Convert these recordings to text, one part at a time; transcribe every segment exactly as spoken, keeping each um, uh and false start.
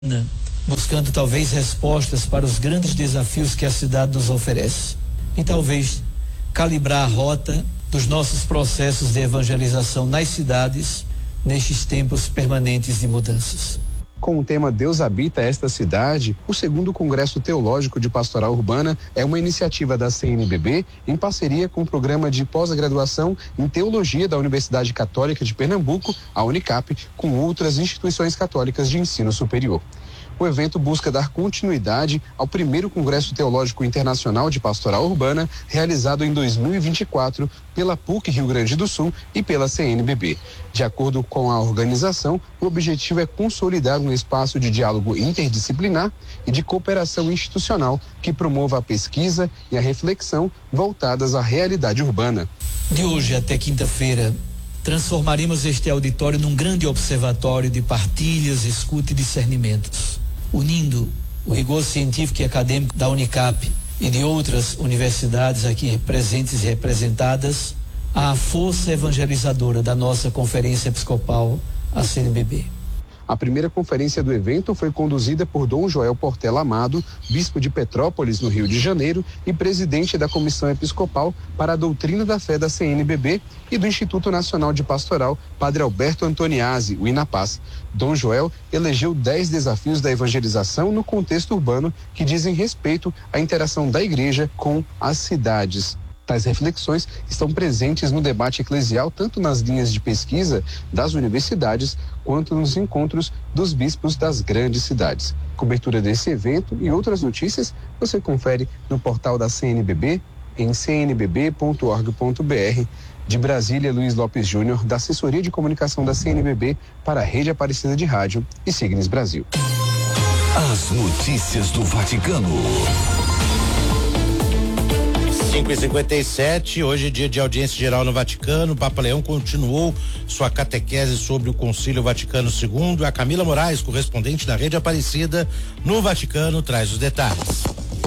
buscando talvez respostas para os grandes desafios que a cidade nos oferece. E talvez calibrar a rota dos nossos processos de evangelização nas cidades nestes tempos permanentes de mudanças. Com o tema Deus habita esta cidade, o segundo Congresso Teológico de Pastoral Urbana é uma iniciativa da C N B B em parceria com o Programa de Pós-Graduação em Teologia da Universidade Católica de Pernambuco, a Unicap, com outras instituições católicas de ensino superior. O evento busca dar continuidade ao primeiro Congresso Teológico Internacional de Pastoral Urbana, realizado em dois mil e vinte e quatro pela P U C Rio Grande do Sul e pela C N B B. De acordo com a organização, o objetivo é consolidar um espaço de diálogo interdisciplinar e de cooperação institucional que promova a pesquisa e a reflexão voltadas à realidade urbana. De hoje até quinta-feira, transformaremos este auditório num grande observatório de partilhas, escuta e discernimentos, unindo o rigor científico e acadêmico da Unicap e de outras universidades aqui presentes e representadas à força evangelizadora da nossa Conferência Episcopal, a C N B B. A primeira conferência do evento foi conduzida por Dom Joel Portela Amado, bispo de Petrópolis, no Rio de Janeiro, e presidente da Comissão Episcopal para a Doutrina da Fé da C N B B e do Instituto Nacional de Pastoral, Padre Alberto Antoniazzi, o INAPAS. Dom Joel elegeu dez desafios da evangelização no contexto urbano que dizem respeito à interação da igreja com as cidades. Tais reflexões estão presentes no debate eclesial, tanto nas linhas de pesquisa das universidades, quanto nos encontros dos bispos das grandes cidades. Cobertura desse evento e outras notícias você confere no portal da C N B B, em c n b b ponto org ponto b r. De Brasília, Luiz Lopes Júnior, da Assessoria de Comunicação da C N B B para a Rede Aparecida de Rádio e Signes Brasil. As notícias do Vaticano. cinco e cinquenta e sete, hoje é dia de audiência geral no Vaticano. O Papa Leão continuou sua catequese sobre o Concílio Vaticano segundo. A Camila Moraes, correspondente da Rede Aparecida no Vaticano, traz os detalhes.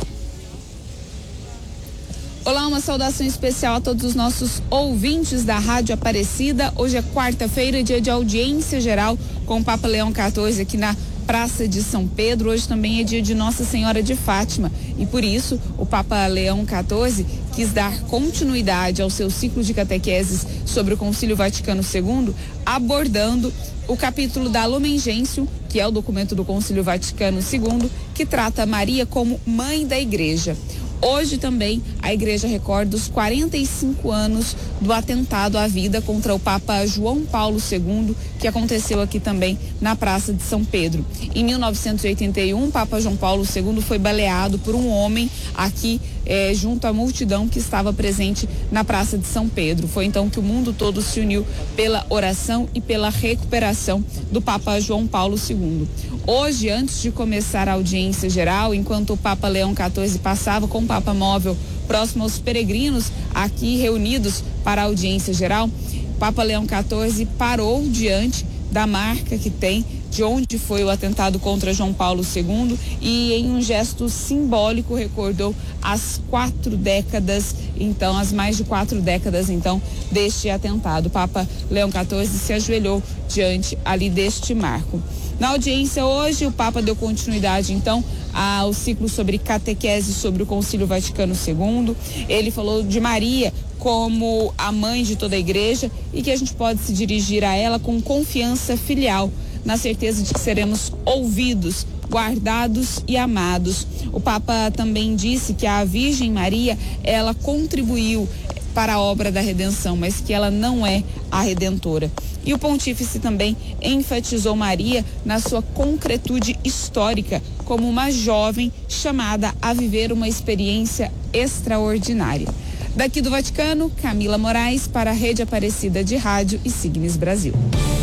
Olá, uma saudação especial a todos os nossos ouvintes da Rádio Aparecida. Hoje é quarta-feira, dia de audiência geral com o Papa Leão quatorze aqui na Praça de São Pedro. Hoje também é dia de Nossa Senhora de Fátima e por isso o Papa Leão quatorze quis dar continuidade ao seu ciclo de catequeses sobre o Concílio Vaticano segundo, abordando o capítulo da Lumen Gentium, que é o documento do Concílio Vaticano segundo, que trata Maria como mãe da Igreja. Hoje também a igreja recorda os quarenta e cinco anos do atentado à vida contra o Papa João Paulo segundo, que aconteceu aqui também na Praça de São Pedro. Em mil novecentos e oitenta e um, o Papa João Paulo segundo foi baleado por um homem aqui eh, junto à multidão que estava presente na Praça de São Pedro. Foi então que o mundo todo se uniu pela oração e pela recuperação do Papa João Paulo segundo. Hoje, antes de começar a audiência geral, enquanto o Papa Leão quatorze passava com o Papa Móvel próximo aos peregrinos aqui reunidos para a audiência geral, o Papa Leão quatorze parou diante da marca que tem de onde foi o atentado contra João Paulo segundo e em um gesto simbólico recordou as quatro décadas, então as mais de quatro décadas então deste atentado. O Papa Leão quatorze se ajoelhou diante ali deste marco. Na audiência hoje, o Papa deu continuidade, então, ao ciclo sobre catequese sobre o Concílio Vaticano segundo. Ele falou de Maria como a mãe de toda a igreja e que a gente pode se dirigir a ela com confiança filial, na certeza de que seremos ouvidos, guardados e amados. O Papa também disse que a Virgem Maria, ela contribuiu para a obra da redenção, mas que ela não é a redentora. E o pontífice também enfatizou Maria na sua concretude histórica como uma jovem chamada a viver uma experiência extraordinária. Daqui do Vaticano, Camila Moraes para a Rede Aparecida de Rádio e Signes Brasil.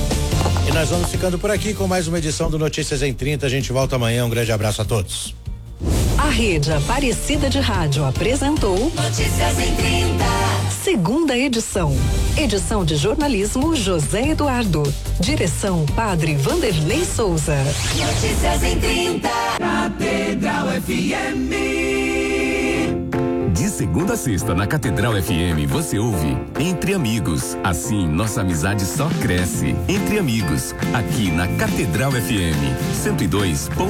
E nós vamos ficando por aqui com mais uma edição do Notícias em trinta. A gente volta amanhã. Um grande abraço a todos. A Rede Aparecida de Rádio apresentou Notícias em trinta. Segunda edição. Edição de jornalismo José Eduardo. Direção Padre Vanderlei Souza. Notícias em trinta. Catedral F M. segunda a sexta, na Catedral F M, você ouve Entre Amigos. Assim, nossa amizade só cresce. Entre Amigos, aqui na Catedral F M, cento e dois ponto